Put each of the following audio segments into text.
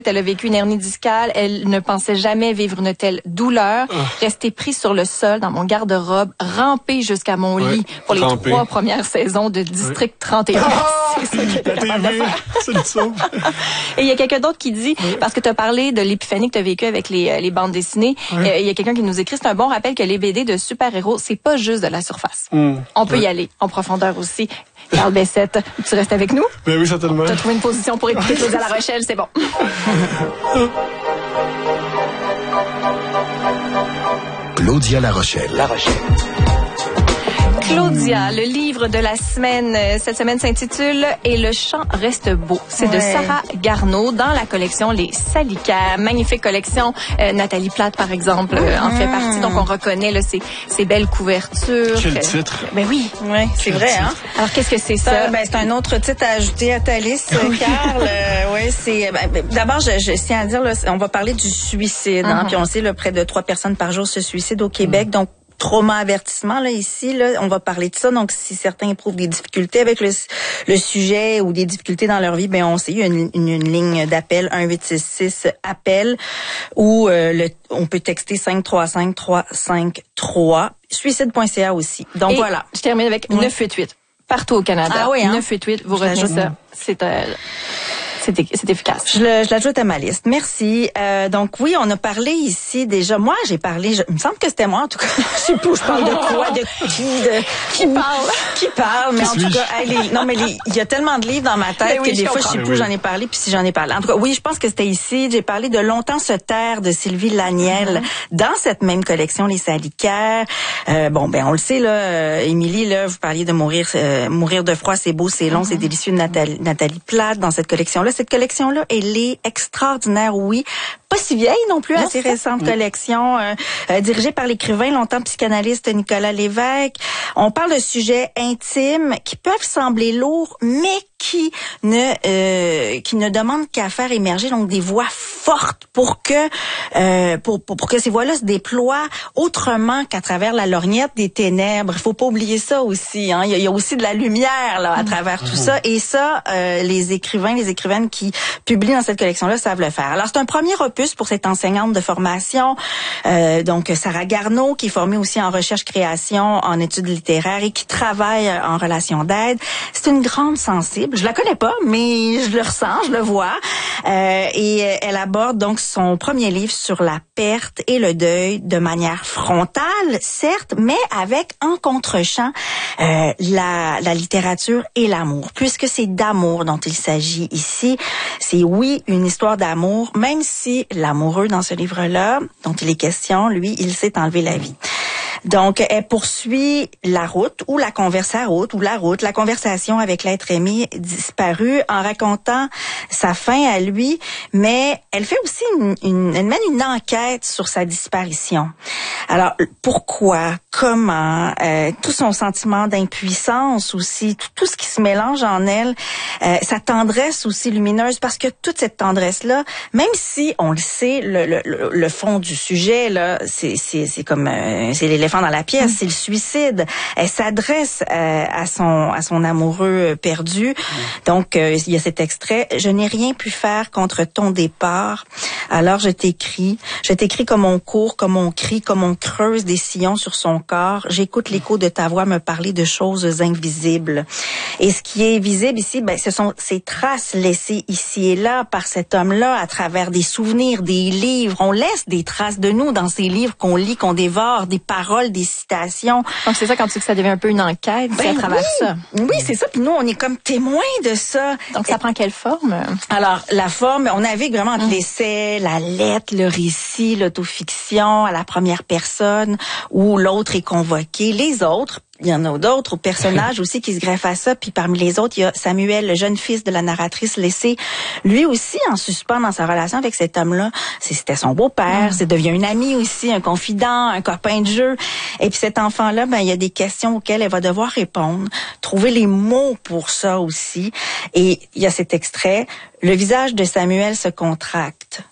Elle a vécu une hernie discale. Elle ne pensait jamais vivre une telle douleur. Rester pris sur le sol dans mon garde-robe, ramper jusqu'à mon lit pour les 3 premières saisons de District 31. C'est ça que t'es capable de faire. C'est le son. Et il y a quelqu'un d'autre qui dit, parce que tu as parlé de l'épiphanie que tu as vécue avec les bandes dessinées, il y a quelqu'un qui nous écrit, c'est un bon rappel que les BD de super-héros, c'est pas juste de la surface. On peut y aller en profondeur aussi. Carl Bessette, tu restes avec nous? Ben oui, certainement. Tu as trouvé une position pour écouter Claudia La Rochelle, c'est bon. Claudia La Rochelle. Claudia, le livre de la semaine, cette semaine s'intitule « Et le chant reste beau ». C'est de Sarah Garneau dans la collection Les Salicaires. Magnifique collection. Nathalie Plate, par exemple, en fait partie. Donc, on reconnaît là, ces belles couvertures. Quel titre. Ben oui. Oui, c'est vrai. Hein? Alors, qu'est-ce que c'est ça? C'est un autre titre à ajouter à ta liste, Carl. C'est... d'abord, je tiens à dire, là, on va parler du suicide. Hein, puis on sait, là, près de 3 personnes par jour se suicident au Québec. Donc, trauma avertissement là ici là, on va parler de ça. Donc si certains éprouvent des difficultés avec le sujet ou des difficultés dans leur vie, ben on sait il y a une ligne d'appel 1866 appel ou on peut texter 535 353 suicide.ca aussi. Donc voilà. Je termine avec 988 partout au Canada. Ah oui, hein? 988, vous retenez ça. C'est efficace. Je l'ajoute à ma liste. Merci. Donc oui, on a parlé ici déjà. Moi, j'ai parlé. Il me semble que c'était moi en tout cas. Je sais pas. Je parle de quoi, de qui parle. Mais en tout cas, il y a tellement de livres dans ma tête que des fois je sais plus où j'en ai parlé puis si j'en ai parlé. En tout cas, oui, je pense que c'était ici. J'ai parlé de Longtemps se taire de Sylvie Laniel dans cette même collection Les Salicaires. On le sait là, Émilie là, vous parliez de mourir de froid, c'est beau, c'est long, c'est délicieux de Nathalie Plate dans cette collection là. Cette collection-là, elle est extraordinaire, oui. Pas si vieille non plus, assez récente collection, dirigée par l'écrivain, longtemps psychanalyste Nicolas Lévesque. On parle de sujets intimes qui peuvent sembler lourds, mais qui ne demandent qu'à faire émerger donc des voix fortes pour que ces voix-là se déploient autrement qu'à travers la lorgnette des ténèbres. Il faut pas oublier ça aussi. Hein. Il y a aussi de la lumière là à travers tout ça. Et ça, les écrivaines qui publient dans cette collection-là savent le faire. Alors c'est un premier opus pour cette enseignante de formation, donc Sarah Garneau, qui est formée aussi en recherche-création, en études littéraires et qui travaille en relation d'aide. C'est une grande sensible. Je la connais pas, mais je le ressens, je le vois. Et elle aborde donc son premier livre sur la perte et le deuil de manière frontale, certes, mais avec en contre-champ la littérature et l'amour, puisque c'est d'amour dont il s'agit ici. C'est oui une histoire d'amour, même si l'amoureux dans ce livre-là, dont il est question, lui, il s'est enlevé la vie. Donc, elle poursuit la conversation avec l'être aimé disparu en racontant sa fin à lui, mais elle fait aussi elle mène une enquête sur sa disparition. Alors, pourquoi, comment, tout son sentiment d'impuissance aussi, tout ce qui se mélange en elle, sa tendresse aussi lumineuse, parce que toute cette tendresse-là, même si on le sait, le fond du sujet, là, c'est comme, c'est l'éléphant dans la pièce, c'est le suicide. Elle s'adresse à son amoureux perdu. Donc, il y a cet extrait. « Je n'ai rien pu faire contre ton départ. Alors je t'écris comme on court, comme on crie, comme on creuse des sillons sur son corps. J'écoute l'écho de ta voix me parler de choses invisibles. » Et ce qui est visible ici, ce sont ces traces laissées ici et là par cet homme-là à travers des souvenirs, des livres. On laisse des traces de nous dans ces livres qu'on lit, qu'on dévore, des paroles, des citations. Donc c'est ça quand tu dis que ça devient un peu une enquête, c'est à travers ça. Oui, c'est ça. Puis nous, on est comme témoins de ça. Donc ça prend quelle forme? Alors, la forme, on navigue vraiment entre l'essai, la lettre, le récit, l'autofiction à la première personne où l'autre est convoqué. Les autres, il y en a d'autres personnages aussi qui se greffent à ça. Puis parmi les autres, il y a Samuel, le jeune fils de la narratrice, laissé lui aussi en suspens dans sa relation avec cet homme-là. C'était son beau-père, c'est devient un ami aussi, un confident, un copain de jeu. Et puis cet enfant-là, il y a des questions auxquelles elle va devoir répondre, trouver les mots pour ça aussi. Et il y a cet extrait. Le visage de Samuel se contracte.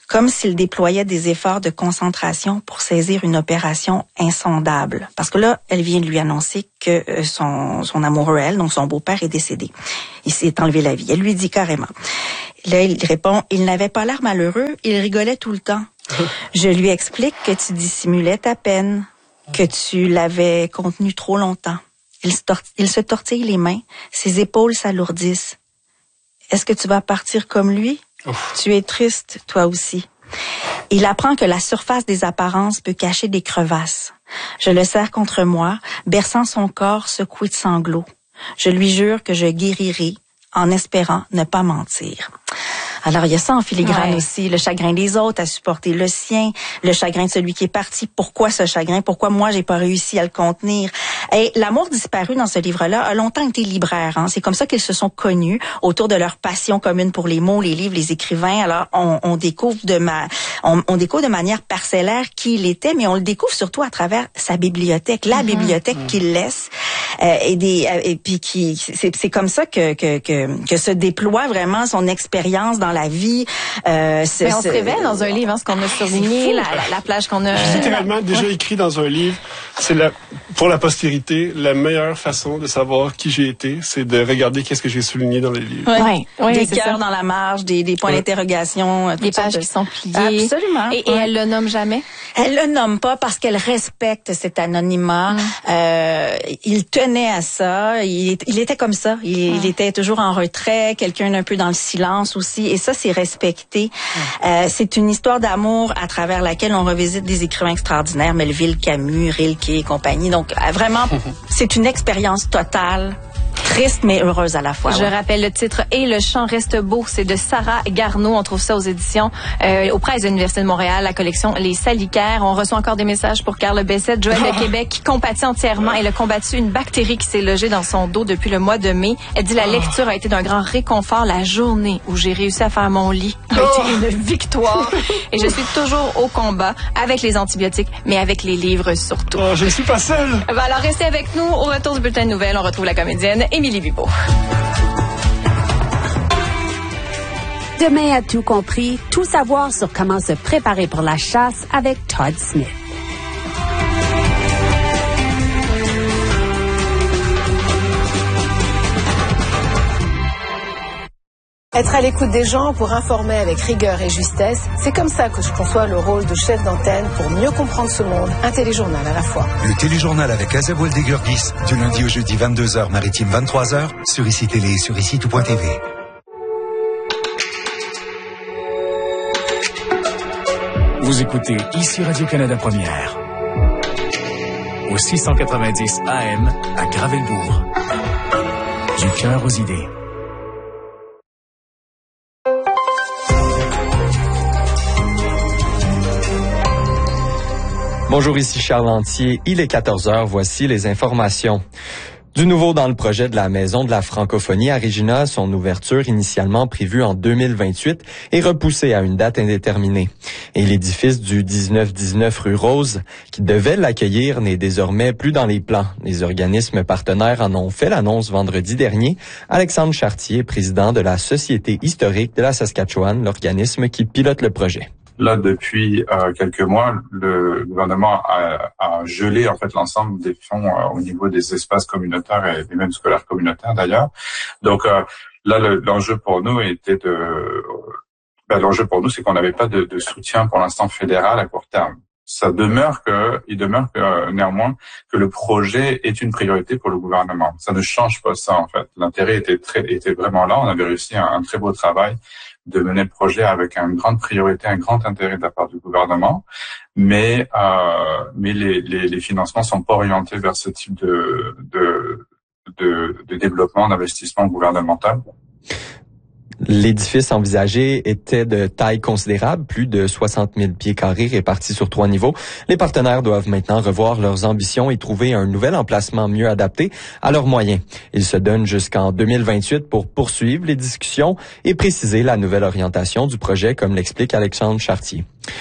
comme s'il déployait des efforts de concentration pour saisir une opération insondable. Parce que là, elle vient de lui annoncer que son amoureux, elle, donc son beau-père, est décédé. Il s'est enlevé la vie. Elle lui dit carrément. Là, il répond, il n'avait pas l'air malheureux, il rigolait tout le temps. Je lui explique que tu dissimulais ta peine, que tu l'avais contenu trop longtemps. Il se tortille les mains, ses épaules s'alourdissent. Est-ce que tu vas partir comme lui? Ouf. Tu es triste, toi aussi. Il apprend que la surface des apparences peut cacher des crevasses. Je le serre contre moi, berçant son corps secoué de sanglots. Je lui jure que je guérirai en espérant ne pas mentir. Alors, il y a ça en filigrane aussi, le chagrin des autres à supporter le sien, le chagrin de celui qui est parti. Pourquoi ce chagrin? Pourquoi moi, j'ai pas réussi à le contenir? Et l'amour disparu dans ce livre-là a longtemps été libraire. Hein? C'est comme ça qu'ils se sont connus autour de leur passion commune pour les mots, les livres, les écrivains. Alors, on découvre on découvre de manière parcellaire qui il était, mais on le découvre surtout à travers sa bibliothèque, la bibliothèque qu'il laisse. Et puis c'est comme ça que se déploie vraiment son expérience dans la vie. On se révèle dans un livre, hein, ce qu'on a surligné, la plage qu'on a. Littéralement déjà écrit dans un livre. C'est pour la postérité, la meilleure façon de savoir qui j'ai été, c'est de regarder qu'est-ce que j'ai souligné dans les livres. Oui, des cœurs dans la marge, des points d'interrogation, des pages qui sont pliées. Absolument. Et elle le nomme jamais? Elle le nomme pas parce qu'elle respecte cet anonymat. Il tenait à ça. Il était comme ça. Il était toujours en retrait, quelqu'un d'un peu dans le silence aussi. Et ça, c'est respecté. C'est une histoire d'amour à travers laquelle on revisite des écrivains extraordinaires, Melville, Camus, Rilke et compagnie. Donc, vraiment, c'est une expérience totale. Triste mais heureuse à la fois. Je rappelle le titre « Et le chant reste beau », c'est de Sarah Garneau. On trouve ça aux éditions aux presses de l'Université de Montréal, la collection Les Salicaires. On reçoit encore des messages pour Carl Bessette, Joël de Québec, qui compatit entièrement. Elle a combattu une bactérie qui s'est logée dans son dos depuis le mois de mai. Elle dit la lecture a été d'un grand réconfort. La journée où j'ai réussi à faire mon lit a été une victoire. Et je suis toujours au combat avec les antibiotiques, mais avec les livres surtout. Oh, je ne suis pas seule. Alors restez avec nous. Au retour du bulletin de nouvelles, on retrouve la comédienne Émilie Bibeau. Demain à tout compris, tout savoir sur comment se préparer pour la chasse avec Todd Smith. Être à l'écoute des gens pour informer avec rigueur et justesse, c'est comme ça que je conçois le rôle de chef d'antenne pour mieux comprendre ce monde. Un téléjournal à la fois. Le téléjournal avec Azabouel Desgurgis, du lundi au jeudi 22h, maritime 23h, sur ICI Télé et sur ICI-tout.tv. Vous écoutez ici Radio-Canada Première, au 690 AM à Gravelbourg. Du cœur aux idées. Bonjour, ici Charles Lantier. Il est 14h. Voici les informations. Du nouveau dans le projet de la Maison de la francophonie à Regina, son ouverture initialement prévue en 2028 est repoussée à une date indéterminée. Et l'édifice du 1919 rue Rose, qui devait l'accueillir, n'est désormais plus dans les plans. Les organismes partenaires en ont fait l'annonce vendredi dernier. Alexandre Chartier, président de la Société historique de la Saskatchewan, l'organisme qui pilote le projet. Là, depuis quelques mois, le gouvernement a gelé en fait l'ensemble des fonds au niveau des espaces communautaires et même scolaires communautaires d'ailleurs. Donc là, l'enjeu pour nous l'enjeu pour nous, c'est qu'on n'avait pas de soutien pour l'instant fédéral à court terme. Il demeure que néanmoins que le projet est une priorité pour le gouvernement. Ça ne change pas ça en fait. L'intérêt était vraiment là. On avait réussi un très beau travail de mener le projet avec une grande priorité, un grand intérêt de la part du gouvernement, mais les financements sont pas orientés vers ce type de développement, d'investissement gouvernemental. L'édifice envisagé était de taille considérable, plus de 60 000 pieds carrés répartis sur 3 niveaux. Les partenaires doivent maintenant revoir leurs ambitions et trouver un nouvel emplacement mieux adapté à leurs moyens. Ils se donnent jusqu'en 2028 pour poursuivre les discussions et préciser la nouvelle orientation du projet, comme l'explique Alexandre Chartier.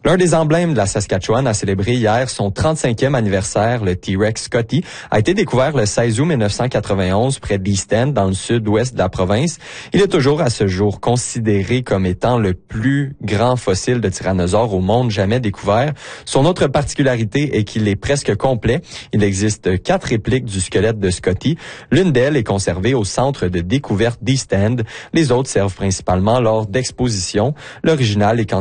L'un des emblèmes de la Saskatchewan a célébré hier son 35e anniversaire. Le T-Rex Scotty a été découvert le 16 août 1991 près d'East End, dans le sud-ouest de la province. Il est toujours à ce jour considéré comme étant le plus grand fossile de tyrannosaure au monde jamais découvert. Son autre particularité est qu'il est presque complet. Il existe 4 répliques du squelette de Scotty. L'une d'elles est conservée au centre de découverte d'East End. Les autres servent principalement lors d'expositions. L'original est